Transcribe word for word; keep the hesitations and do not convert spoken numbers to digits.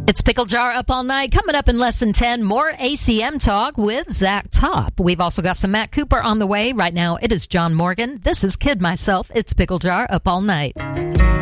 It's Pickle Jar Up All Night. Coming up in less than ten, more A C M talk with Zach Top. We've also got some Matt Cooper on the way. Right now, it is John Morgan. This is Kid Myself. It's Pickle Jar Up All Night.